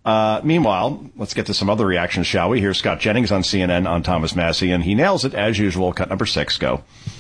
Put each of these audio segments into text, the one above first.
Meanwhile, let's get to some other reactions, shall we? Here's Scott Jennings on CNN on Thomas Massie, and he nails it as usual. Cut number 6, go.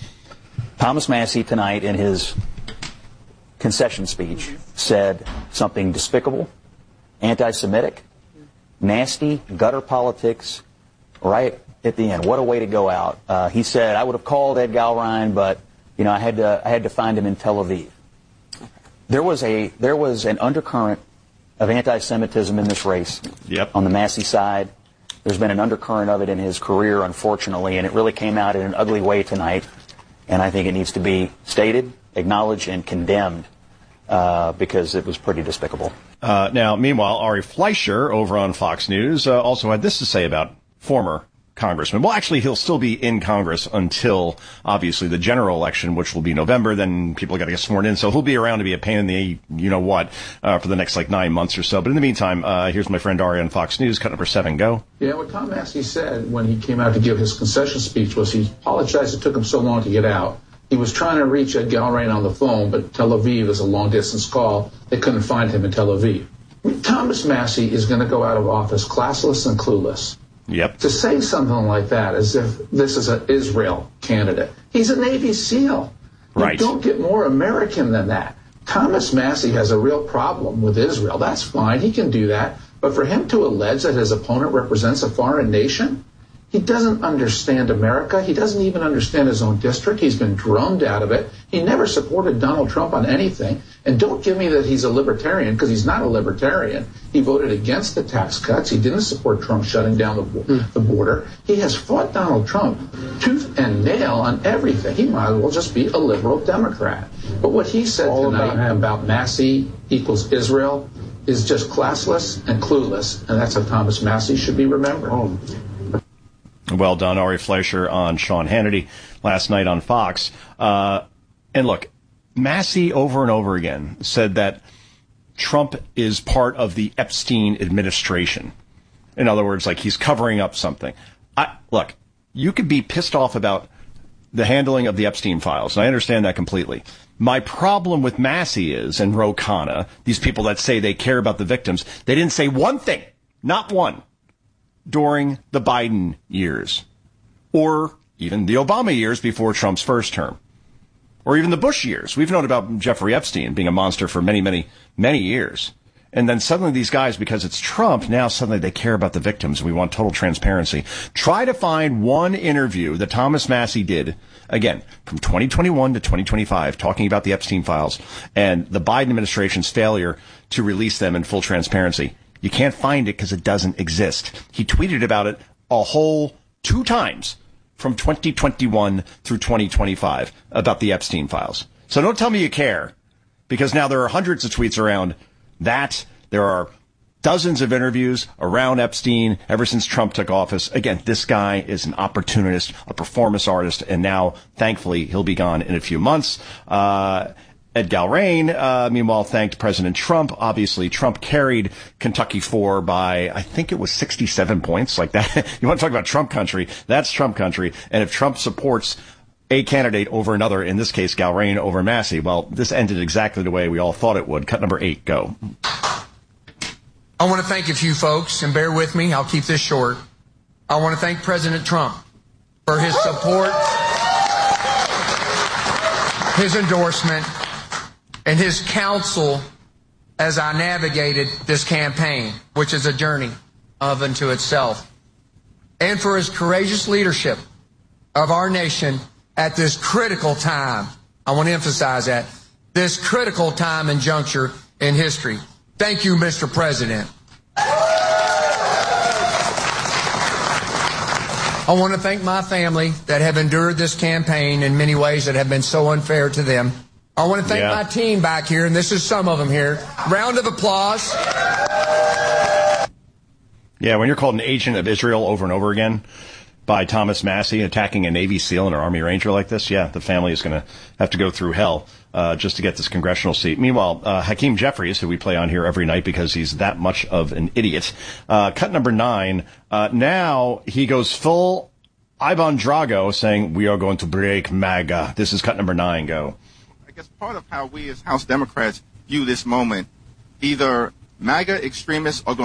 Thomas Massie tonight in his concession speech said something despicable, anti-Semitic, nasty, gutter politics, right at the end. What a way to go out. He said, I would have called Ed Galrein, but, I had to find him in Tel Aviv. There was an undercurrent of anti-Semitism in this race. Yep. On the Massie side. There's been an undercurrent of it in his career, unfortunately, and it really came out in an ugly way tonight. And I think it needs to be stated, acknowledged, and condemned because it was pretty despicable. Now, meanwhile, Ari Fleischer over on Fox News also had this to say about former congressman. Well, actually, he'll still be in Congress until, obviously, the general election, which will be November. Then people got to get sworn in. So he'll be around to be a pain in the you-know-what for the next, 9 months or so. But in the meantime, here's my friend Ari on Fox News. Cut number 7, go. Yeah, what Tom Massie said when he came out to give his concession speech was he apologized it took him so long to get out. He was trying to reach Ed Galrein on the phone, but Tel Aviv is a long-distance call. They couldn't find him in Tel Aviv. Thomas Massie is going to go out of office classless and clueless. Yep. To say something like that as if this is an Israel candidate. He's a Navy SEAL. Right. You don't get more American than that. Thomas Massie has a real problem with Israel. That's fine. He can do that. But for him to allege that his opponent represents a foreign nation, he doesn't understand America. He doesn't even understand his own district. He's been drummed out of it. He never supported Donald Trump on anything. And don't give me that he's a libertarian, because he's not a libertarian. He voted against the tax cuts. He didn't support Trump shutting down the border. He has fought Donald Trump tooth and nail on everything. He might as well just be a liberal Democrat. But what he said tonight about Massie equals Israel is just classless and clueless. And that's how Thomas Massie should be remembered. Well done, Ari Fleischer on Sean Hannity last night on Fox. And look, Massie over and over again said that Trump is part of the Epstein administration. In other words, he's covering up something. Look, you could be pissed off about the handling of the Epstein files, and I understand that completely. My problem with Massie is, and Ro Khanna, these people that say they care about the victims, they didn't say one thing, not one, during the Biden years, or even the Obama years before Trump's first term, or even the Bush years. We've known about Jeffrey Epstein being a monster for many, many, many years. And then suddenly these guys, because it's Trump, now suddenly they care about the victims. We want total transparency. Try to find one interview that Thomas Massie did, again, from 2021 to 2025, talking about the Epstein files and the Biden administration's failure to release them in full transparency. You can't find it because it doesn't exist. He tweeted about it a whole 2 times from 2021 through 2025 about the Epstein files. So don't tell me you care, because now there are hundreds of tweets around that. There are dozens of interviews around Epstein ever since Trump took office. Again, this guy is an opportunist, a performance artist, and now, thankfully, he'll be gone in a few months. Ed Galrein, meanwhile, thanked President Trump. Obviously, Trump carried Kentucky 4 by, I think it was 67 points, like that. You want to talk about Trump country? That's Trump country. And if Trump supports a candidate over another, in this case, Galrein over Massie, well, this ended exactly the way we all thought it would. Cut number 8, go. I want to thank a few folks, and bear with me, I'll keep this short. I want to thank President Trump for his support, his endorsement, and his counsel as I navigated this campaign, which is a journey of unto itself, and for his courageous leadership of our nation at this critical time. I want to emphasize that, this critical time and juncture in history. Thank you, Mr. President. I want to thank my family that have endured this campaign in many ways that have been so unfair to them. I want to thank my team back here, and this is some of them here. Round of applause. Yeah, when you're called an agent of Israel over and over again by Thomas Massie attacking a Navy SEAL and an Army Ranger like this, yeah, the family is going to have to go through hell just to get this congressional seat. Meanwhile, Hakeem Jeffries, who we play on here every night because he's that much of an idiot, cut number 9, now he goes full Ivan Drago saying, we are going to break MAGA. This is cut number 9, go. I guess part of how we as House Democrats view this moment, either MAGA extremists are going